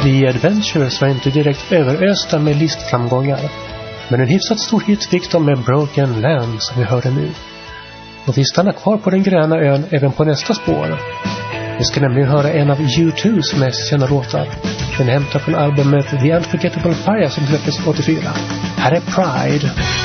The Adventures var inte direkt överösta med listframgångar, men en hyfsat stor hit fick de med Broken Land som vi hörde nu. Och vi stannar kvar på den gröna ön även på nästa spår. Vi ska nämligen höra en av U2s mest kända låtar. Den hämtar från albumet The Unforgettable Fire som släpptes 84. Här är Pride.